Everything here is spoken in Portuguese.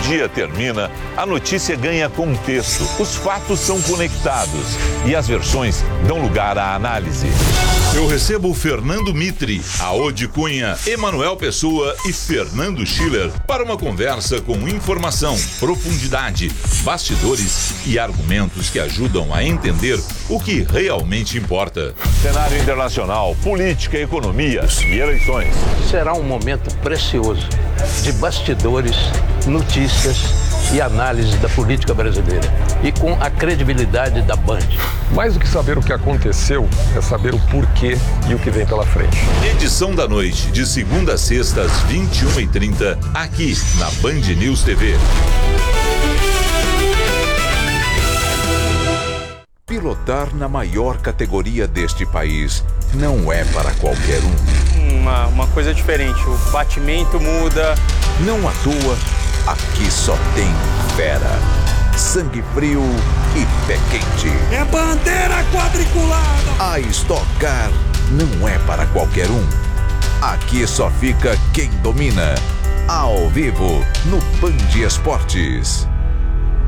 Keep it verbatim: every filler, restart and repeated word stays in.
dia termina, a notícia ganha contexto, os fatos são conectados e as versões dão lugar à análise. Eu recebo Fernando Mitre, Aode Cunha, Emanuel Pessoa e Fernando Schiller para uma conversa com informação, profundidade, bastidores e argumentos que ajudam a entender o que realmente importa. Cenário internacional, política, economia e eleições. Será um momento precioso de bastidores, notícias e análise da política brasileira e com a credibilidade da Band. Mais do que saber o que aconteceu, é saber o porquê e o que vem pela frente. Edição da noite, de segunda a sexta às vinte e uma e trinta, aqui na Band News T V. Pilotar na maior categoria deste país não é para qualquer um. Uma, uma coisa diferente, o batimento muda. Não à toa, aqui só tem fera, sangue frio e pé quente. É bandeira quadriculada! A Stock Car não é para qualquer um. Aqui só fica quem domina. Ao vivo, no Band Esportes.